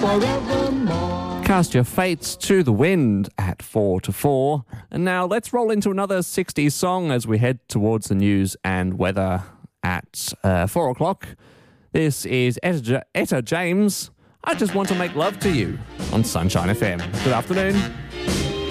forevermore. Cast your fates to the wind at 4 to 4. And now let's roll into another 60s song as we head towards the news and weather at 4 o'clock. This is Etta James. I Just Want to Make Love to You on Sunshine FM. Good afternoon.